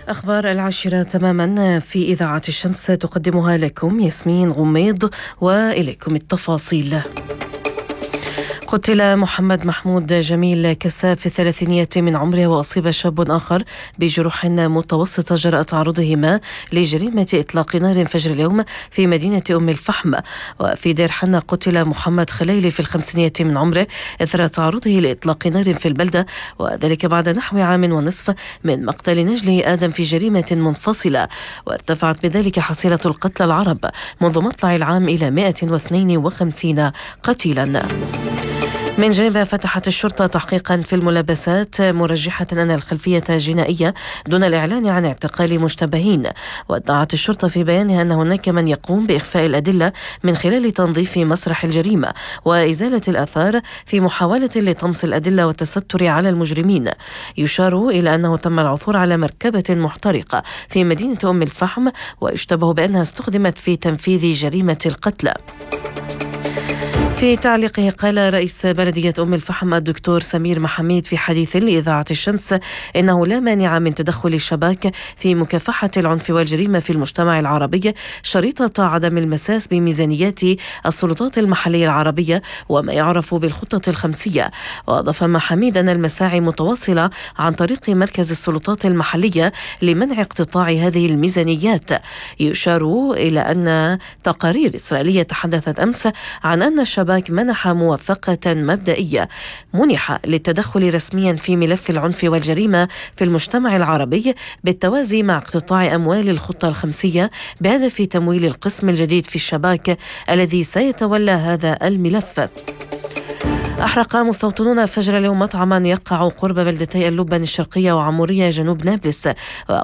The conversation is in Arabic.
أخبار 10 تماما في إذاعة الشمس تقدمها لكم ياسمين غميض، وإليكم التفاصيل. قتل محمد محمود جميل كساب في 300 من عمره، وأصيب شاب آخر بجروح متوسطة جراء تعرضهما لجريمة إطلاق نار فجر اليوم في مدينة أم الفحم. وفي دير حنا قتل محمد خليلي في 500 من عمره إثر تعرضه لإطلاق نار في البلدة، وذلك بعد نحو عام ونصف من مقتل نجله آدم في جريمة منفصلة، وارتفعت بذلك حصيلة القتلى العرب منذ مطلع العام إلى 152 قتيلا. من جانبها فتحت الشرطة تحقيقا في الملابسات، مرجحة أن الخلفية جنائية دون الإعلان عن اعتقال مشتبهين. وادعت الشرطة في بيانها أن هناك من يقوم بإخفاء الأدلة من خلال تنظيف مسرح الجريمة وإزالة الآثار في محاولة لطمس الأدلة والتستر على المجرمين. يشار إلى أنه تم العثور على مركبة محترقة في مدينة أم الفحم، ويشتبه بأنها استخدمت في تنفيذ جريمة القتل. في تعليقه قال رئيس بلدية أم الفحم الدكتور سمير محميد في حديث لإذاعة الشمس إنه لا مانع من تدخل الشباك في مكافحة العنف والجريمة في المجتمع العربي شريطة عدم المساس بميزانيات السلطات المحلية العربية وما يعرف بالخطة الخمسية. وأضاف محميد أن المساعي متواصلة عن طريق مركز السلطات المحلية لمنع اقتطاع هذه الميزانيات. يشار إلى أن تقارير إسرائيلية تحدثت أمس عن أن الشباك منح موافقة مبدئية منح للتدخل رسميا في ملف العنف والجريمة في المجتمع العربي بالتوازي مع اقتطاع أموال الخطة الخمسية بهدف تمويل القسم الجديد في الشباك الذي سيتولى هذا الملف. أحرق مستوطنون فجر اليوم مطعما يقع قرب بلدتي اللبنان الشرقية وعمورية جنوب نابلس.